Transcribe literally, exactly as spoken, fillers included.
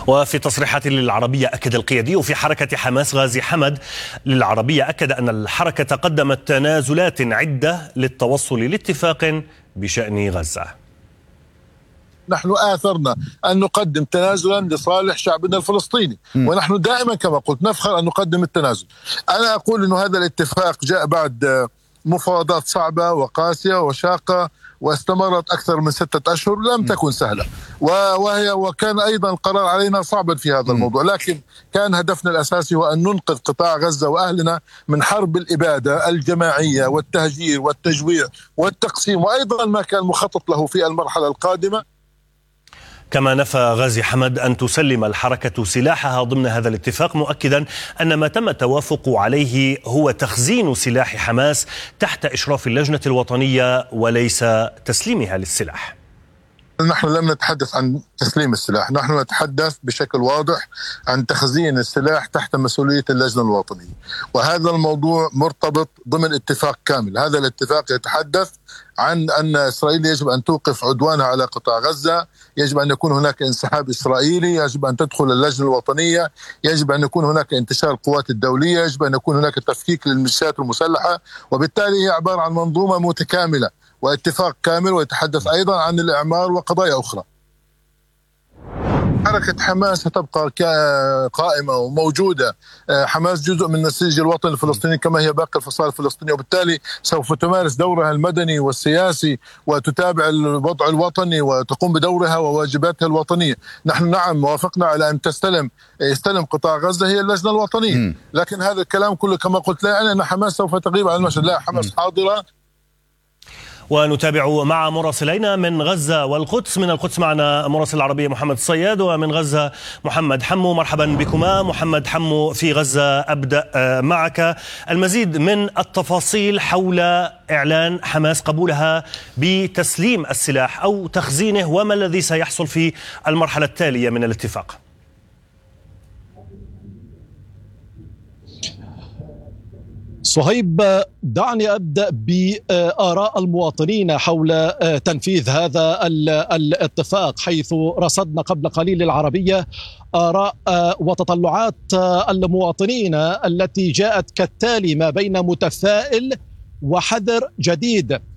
وفي تصريحات للعربية أكد القيادي في حركة حماس غازي حمد للعربية أكد أن الحركة قدمت تنازلات عدة للتوصل لاتفاق بشأن غزة. نحن آثرنا أن نقدم تنازلا لصالح شعبنا الفلسطيني، م. ونحن دائما كما قلت نفخر أن نقدم التنازل. أنا أقول أن هذا الاتفاق جاء بعد مفاوضات صعبة وقاسية وشاقة واستمرت أكثر من ستة أشهر، لم تكن سهلة، وهي وكان أيضا القرار علينا صعبا في هذا الموضوع، لكن كان هدفنا الأساسي هو أن ننقذ قطاع غزة وأهلنا من حرب الإبادة الجماعية والتهجير والتجويع والتقسيم، وأيضا ما كان مخطط له في المرحلة القادمة. كما نفى غازي حمد أن تسلم الحركة سلاحها ضمن هذا الاتفاق، مؤكدا أن ما تم التوافق عليه هو تخزين سلاح حماس تحت إشراف اللجنة الوطنية وليس تسليمها للسلاح. نحن لم نتحدث عن تسليم السلاح، نحن نتحدث بشكل واضح عن تخزين السلاح تحت مسؤولية اللجنة الوطنية، وهذا الموضوع مرتبط ضمن اتفاق كامل. هذا الاتفاق يتحدث عن أن إسرائيل يجب أن توقف عدوانها على قطاع غزة، يجب أن يكون هناك انسحاب إسرائيلي، يجب أن تدخل اللجنة الوطنية، يجب أن يكون هناك انتشار القوات الدولية، يجب أن يكون هناك تفكيك للميليشيات المسلحة، وبالتالي هي عبارة عن منظومة متكاملة واتفاق كامل، ويتحدث أيضا عن الإعمار وقضايا أخرى. حركة حماس ستبقى قائمة وموجودة، حماس جزء من النسيج الوطني الفلسطيني كما هي باقي الفصائل الفلسطينية، وبالتالي سوف تمارس دورها المدني والسياسي وتتابع الوضع الوطني وتقوم بدورها وواجباتها الوطنية. نحن نعم وافقنا على أن تستلم يستلم قطاع غزة هي اللجنة الوطنية، لكن هذا الكلام كله كما قلت لا يعني أن حماس سوف تغيب عن المشهد، لا، حماس حاضرة. ونتابع مع مراسلينا من غزة والقدس. من القدس معنا مراسل العربية محمد الصياد، ومن غزة محمد حمو. مرحبا بكما. محمد حمو في غزة، أبدأ معك. المزيد من التفاصيل حول إعلان حماس قبولها بتسليم السلاح أو تخزينه، وما الذي سيحصل في المرحلة التالية من الاتفاق؟ صهيب، دعني أبدأ بآراء المواطنين حول تنفيذ هذا الاتفاق، حيث رصدنا قبل قليل العربية آراء وتطلعات المواطنين التي جاءت كالتالي: ما بين متفائل وحذر جديد.